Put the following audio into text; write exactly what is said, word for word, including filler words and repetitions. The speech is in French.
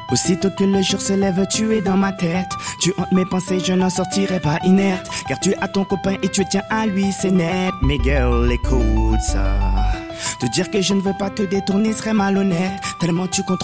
Aussitôt que le jour se lève, tu es dans ma tête. Tu hantes mes pensées, je n'en sortirai pas inerte. Car tu as ton copain et tu tiens à lui, c'est net. Mais girl, écoute ça. Te dire que je ne veux pas te détourner serait malhonnête. Tellement tu contrôles